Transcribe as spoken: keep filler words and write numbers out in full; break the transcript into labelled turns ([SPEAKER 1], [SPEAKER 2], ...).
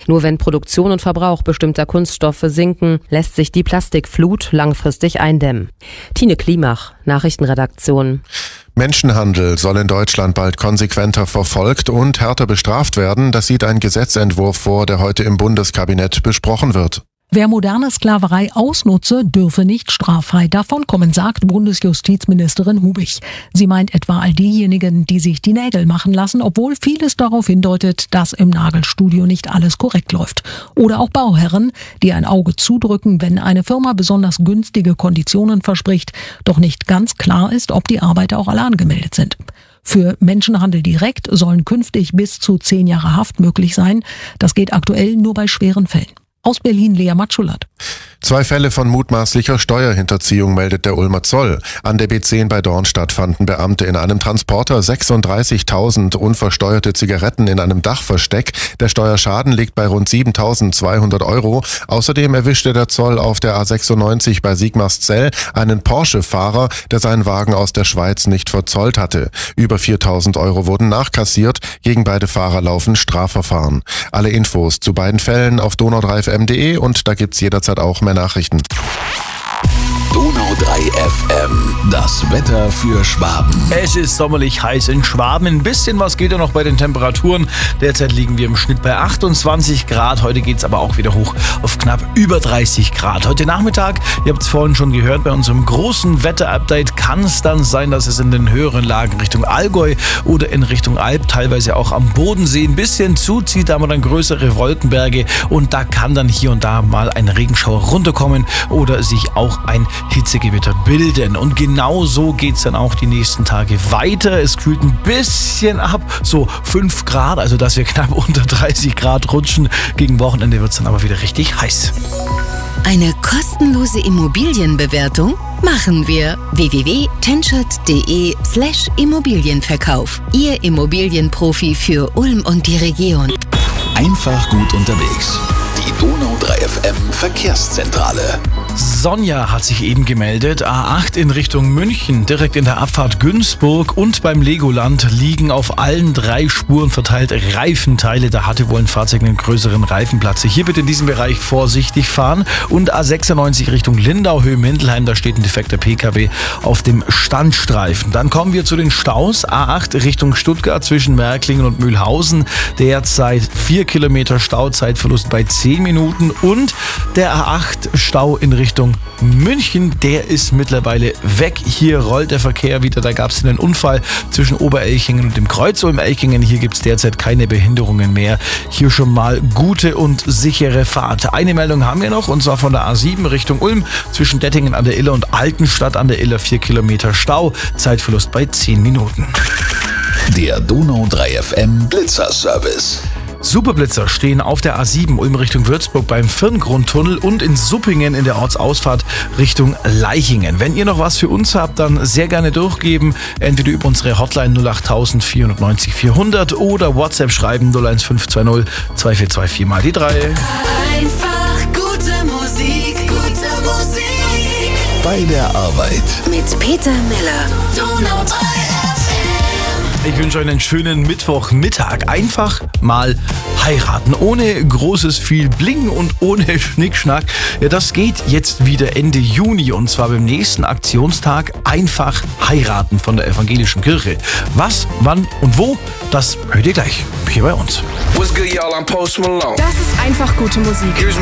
[SPEAKER 1] Nur wenn Produktion und Verbrauch bestimmter Kunststoffe sinken, lässt sich die Plastikflut langfristig eindämmen. Tine Klimach, Nachrichtenredaktion.
[SPEAKER 2] Menschenhandel soll in Deutschland bald konsequenter verfolgt und härter bestraft werden. Das sieht ein Gesetzentwurf vor, der heute im Bundeskabinett besprochen wird.
[SPEAKER 3] Wer moderne Sklaverei ausnutze, dürfe nicht straffrei davonkommen, sagt Bundesjustizministerin Hubich. Sie meint etwa all diejenigen, die sich die Nägel machen lassen, obwohl vieles darauf hindeutet, dass im Nagelstudio nicht alles korrekt läuft. Oder auch Bauherren, die ein Auge zudrücken, wenn eine Firma besonders günstige Konditionen verspricht, doch nicht ganz klar ist, ob die Arbeiter auch alle angemeldet sind. Für Menschenhandel direkt sollen künftig bis zu zehn Jahre Haft möglich sein. Das geht aktuell nur bei schweren Fällen. Aus Berlin, Lea Matschulat.
[SPEAKER 2] Zwei Fälle von mutmaßlicher Steuerhinterziehung meldet der Ulmer Zoll. An der B zehn bei Dornstadt fanden Beamte in einem Transporter sechsunddreißigtausend unversteuerte Zigaretten in einem Dachversteck. Der Steuerschaden liegt bei rund siebentausendzweihundert Euro. Außerdem erwischte der Zoll auf der A sechsundneunzig bei Sigmarszell einen Porsche-Fahrer, der seinen Wagen aus der Schweiz nicht verzollt hatte. Über viertausend Euro wurden nachkassiert. Gegen beide Fahrer laufen Strafverfahren. Alle Infos zu beiden Fällen auf donau drei f m punkt de und da gibt's jederzeit auch mehr Nachrichten.
[SPEAKER 4] Donau drei F M, das Wetter für Schwaben.
[SPEAKER 5] Es ist sommerlich heiß in Schwaben. Ein bisschen was geht ja noch bei den Temperaturen. Derzeit liegen wir im Schnitt bei achtundzwanzig Grad. Heute geht es aber auch wieder hoch auf knapp über dreißig Grad. Heute Nachmittag, ihr habt es vorhin schon gehört, bei unserem großen Wetter-Update kann es dann sein, dass es in den höheren Lagen Richtung Allgäu oder in Richtung Alb, teilweise auch am Bodensee, ein bisschen zuzieht. Da haben wir dann größere Wolkenberge und da kann dann hier und da mal ein Regenschauer runterkommen oder sich auch ein Hitzegewitter bilden. Und genau so geht es dann auch die nächsten Tage weiter. Es kühlt ein bisschen ab, so fünf Grad, also dass wir knapp unter dreißig Grad rutschen. Gegen Wochenende wird es dann aber wieder richtig heiß.
[SPEAKER 6] Eine kostenlose Immobilienbewertung machen wir. w w w punkt tenschert punkt de slash Immobilienverkauf. Ihr Immobilienprofi für Ulm und die Region.
[SPEAKER 4] Einfach gut unterwegs. Die Donau drei F M Verkehrszentrale.
[SPEAKER 5] Sonja hat sich eben gemeldet. A acht in Richtung München, direkt in der Abfahrt Günzburg und beim Legoland liegen auf allen drei Spuren verteilt Reifenteile. Da hatte wohl ein Fahrzeug einen größeren Reifenplatz. Hier bitte in diesem Bereich vorsichtig fahren. Und A sechsundneunzig Richtung Lindau, Höhe Mindelheim, da steht ein defekter P K W auf dem Standstreifen. Dann kommen wir zu den Staus. A acht Richtung Stuttgart zwischen Märklingen und Mühlhausen. Derzeit vier Kilometer Stauzeitverlust bei zehn Minuten. Und der A acht Stau in Richtung München, der ist mittlerweile weg. Hier rollt der Verkehr wieder. Da gab es einen Unfall zwischen Oberelchingen und dem Kreuz Ulm-Elchingen. Hier gibt es derzeit keine Behinderungen mehr. Hier schon mal gute und sichere Fahrt. Eine Meldung haben wir noch und zwar von der A sieben Richtung Ulm zwischen Dettingen an der Iller und Altenstadt an der Iller. vier Kilometer Stau, Zeitverlust bei zehn Minuten.
[SPEAKER 4] Der Donau drei F M Blitzerservice.
[SPEAKER 5] Superblitzer stehen auf der A sieben Ulm Richtung Würzburg beim Firngrundtunnel und in Suppingen in der Ortsausfahrt Richtung Leichingen. Wenn ihr noch was für uns habt, dann sehr gerne durchgeben. Entweder über unsere Hotline null acht vier neun null vierhundert oder WhatsApp schreiben null eins fünf zwei null zwei vier zwei vier mal die drei.
[SPEAKER 7] Einfach gute Musik, gute Musik.
[SPEAKER 4] Bei der Arbeit.
[SPEAKER 6] Mit Peter Miller.
[SPEAKER 7] Donau drei F M.
[SPEAKER 5] Ich wünsche euch einen schönen Mittwochmittag. Einfach mal heiraten. Ohne großes viel Bling und ohne Schnickschnack. Ja, das geht jetzt wieder Ende Juni und zwar beim nächsten Aktionstag Einfach heiraten von der Evangelischen Kirche. Was, wann und wo, das hört ihr gleich hier bei uns.
[SPEAKER 8] What's good, y'all? I'm Post Malone.
[SPEAKER 9] Das ist einfach gute Musik.